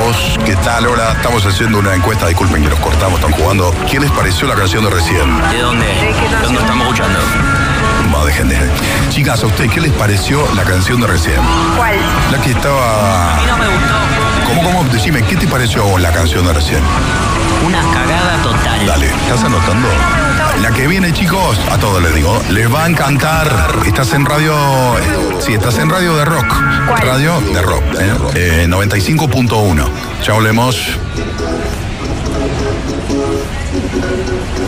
chicos, ¿qué tal? Hola, estamos haciendo una encuesta, disculpen que los cortamos, están jugando. ¿Qué les pareció la canción de recién? ¿De dónde? ¿De dónde estamos escuchando? No, dejen de... Chicas, ¿a ustedes qué les pareció la canción de recién? ¿Cuál? La que estaba... A mí no me gustó. ¿Cómo? Decime, ¿qué te pareció a vos la canción de recién? Una cagada total. Dale, ¿estás anotando? La que viene, chicos, a todos les digo, les va a encantar. Estás en radio... Sí, estás en radio de rock. ¿Cuál? Radio de rock, 95.1. Ya volvemos.